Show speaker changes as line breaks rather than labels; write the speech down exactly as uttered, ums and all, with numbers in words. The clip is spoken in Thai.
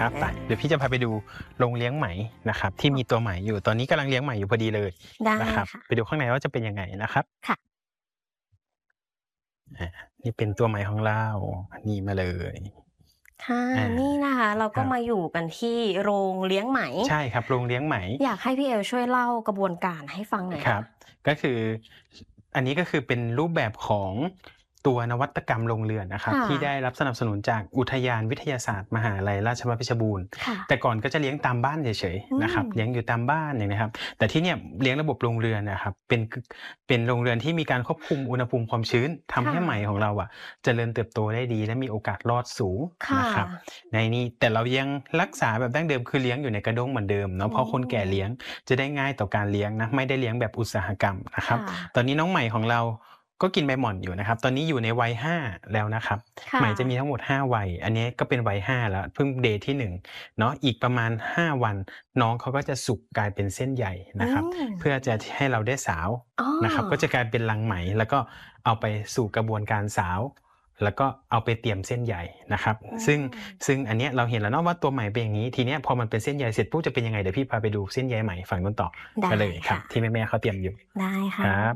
ครับไปเดี๋ยวพี่จะพาไปดูโรงเลี้ยงไหมนะครับที่มีตัวไหมอยู่ตอนนี้กำลังเลี้ยงไหมอยู่พอดีเลยนะครับไปดูข้างในว่าจะเป็นยังไงนะครับ
ค่ะ
อ่านี่เป็นตัวไหมของเรานี่มาเลย
ค่ะ
อา
นี่นะคะเรา
ครับ
ก็มาอยู่กันที่โรงเลี้ยงไหม
ใช่ครับโรงเลี้ยงไหม
อยากให้พี่เอลช่วยเล่ากระบวนการให้ฟังหน่อย
ครับ
ค่ะ
ก็คืออันนี้ก็คือเป็นรูปแบบของตัวนวัตกรรมโรงเรือนนะครับ
ค่ะ
ที่ได้รับสนับสนุนจากอุทยานวิทยาศาสตร์มหาลัยราชภัฏเพชรบูรณ์
ค่ะ
แต่ก่อนก็จะเลี้ยงตามบ้านเฉย
อื
ๆนะครับ
ม
เลี้ยงอยู่ตามบ้านอย่างนี้ครับแต่ที่เนี่ยเลี้ยงระบบโรงเรือนนะครับเป็นกเป็นโรงเรือนที่มีการควบคุมอุณหภูมิความชื้นทำ
ค่ะ
ให้ไหมของเราอะเจริญเติบโตได้ดีและมีโอกาสรอดสูง
ค่ะ
นะครับในนี้แต่เรายังรักษาแบบดั้งเดิมคือเลี้ยงอยู่ในกระด้งเหมือนเดิมเนาะ
อื
เพราะคนแก่เลี้ยง
ม
จะได้ง่ายต่อการเลี้ยงนะไม่ได้เลี้ยงแบบอุตสาหกรรมนะครับ
ค่ะ
ตอนนี้น้องใหม่ของเราก็กินใบหม่อนอยู่นะครับ ตอนนี้อยู่ในวัยห้าแล้วนะครับให
ค่ะ
ม่จะมีทั้งหมดห้าวัยอันนี้ก็เป็นวัยห้าแล้วเพิ่งเดย์ที่หนึ่งเนาะอีกประมาณห้าวันน้องเขาก็จะสุกกลายเป็นเส้นใหญ่
อื
นะครับ
ม
เพื่อจะให้เราได้สาว
อ๋อ
นะครับก็จะกลายเป็นรังไหมแล้วก็เอาไปสู่กระบวนการสาวแล้วก็เอาไปเตรียมเส้นใยนะครับ
อื
ซึ่ง
ม
ซึ่งอันเนี้ยเราเห็นแล้วเนาะว่าตัวไหมเป็นอย่างงี้ทีเนี้ยพอมันเป็นเส้นใยเสร็จปุ๊บจะเป็นยังไงเดี๋ยวพี่พาไปดูเส้นใยไหมฝั่งนู้นต่อ
ได้
กันเลยครับ
ค่ะ
ที่แม่ๆเขาเตรียมอยู่
ได้ค่ะ
ครับ